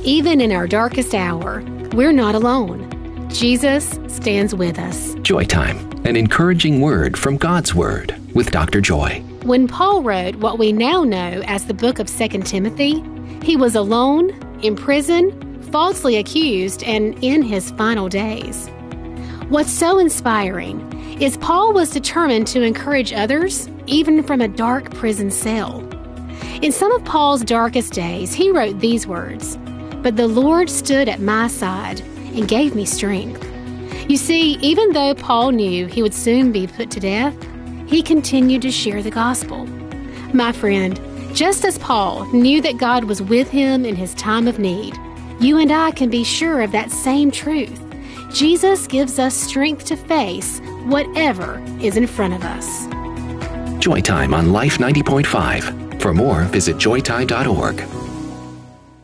Even in our darkest hour, we're not alone. Jesus stands with us. Joy Time, an encouraging word from God's Word with Dr. Joy. When Paul wrote what we now know as the book of 2 Timothy, he was alone, in prison, falsely accused, and in his final days. What's so inspiring is Paul was determined to encourage others, even from a dark prison cell. In some of Paul's darkest days, he wrote these words, "But the Lord stood at my side and gave me strength." You see, even though Paul knew he would soon be put to death, he continued to share the gospel. My friend, just as Paul knew that God was with him in his time of need, you and I can be sure of that same truth. Jesus gives us strength to face whatever is in front of us. Joy Time on Life 90.5. For more, visit joytime.org.